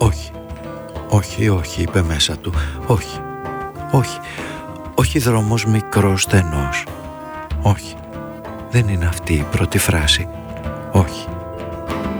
Όχι, όχι, όχι, είπε μέσα του. Όχι, όχι, όχι δρόμος μικρός στενός. Όχι, δεν είναι αυτή η πρώτη φράση. Όχι.